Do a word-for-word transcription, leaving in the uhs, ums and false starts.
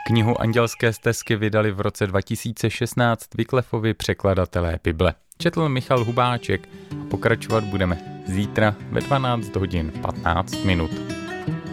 Knihu Andělské stezky vydali v roce dva tisíce šestnáct Wyclefovi překladatelé Bible. Četl Michal Hubáček a pokračovat budeme zítra ve dvanáct hodin patnáct minut.